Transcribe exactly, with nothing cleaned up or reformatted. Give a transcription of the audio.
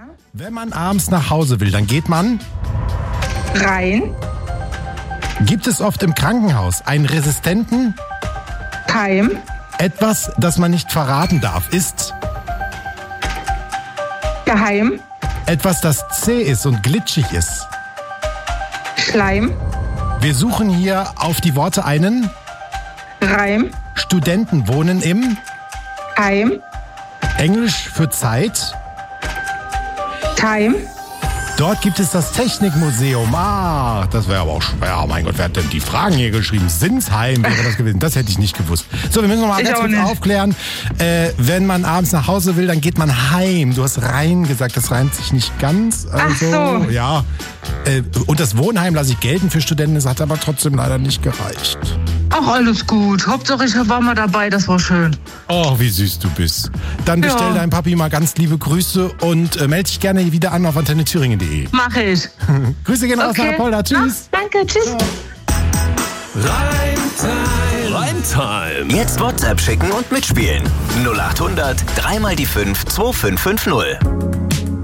Wenn man abends nach Hause will, dann geht man rein. Gibt es oft im Krankenhaus einen resistenten Keim. Etwas, das man nicht verraten darf, ist Geheim. etwas, das zäh ist und glitschig ist. Schleim. Wir suchen hier auf die Worte einen Reim. Studenten wohnen im Heim. Englisch für Zeit. Time. Dort gibt es das Technikmuseum. Ah, das wäre aber auch schwer. Oh mein Gott, wer hat denn die Fragen hier geschrieben? Sinsheim wäre das gewesen. Das hätte ich nicht gewusst. So, wir müssen noch mal Ich ganz auch kurz nicht. aufklären. Äh, wenn man abends nach Hause will, dann geht man heim. Du hast rein gesagt, das reimt sich nicht ganz. Also, Ach so. Ja. Äh, und das Wohnheim lasse ich gelten für Studenten. Das hat aber trotzdem leider nicht gereicht. Ach, alles gut. Hauptsache, ich war mal dabei. Das war schön. Oh, wie süß du bist. Dann bestell Ja. deinem Papi mal ganz liebe Grüße und äh, melde dich gerne wieder an auf antenne thüringen punkt de. Mach ich. Grüße gehen raus nach Apolda. Tschüss. Na, danke, tschüss. Reimtime. Reimtime. Jetzt WhatsApp schicken und mitspielen. null acht hundert, dreimal die fünf, zwei fünf fünf null.